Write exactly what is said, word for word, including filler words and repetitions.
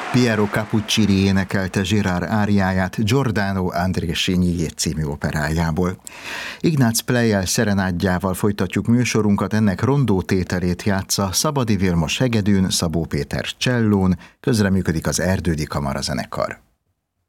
Piero Capuccini énekelte Girard áriáját Giordano André-Chénier című operájából. Ignác Pleyel szerenádjával folytatjuk műsorunkat, ennek rondó tételét játsza Szabadi Vilmos hegedűn, Szabó Péter csellón, közreműködik az Erdődi Kamarazenekar.